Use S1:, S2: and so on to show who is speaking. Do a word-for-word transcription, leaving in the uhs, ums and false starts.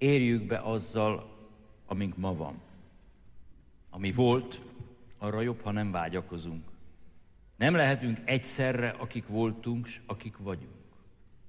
S1: érjük be azzal, amink ma van. Ami volt, arra jobb, ha nem vágyakozunk. Nem lehetünk egyszerre, akik voltunk, s akik vagyunk.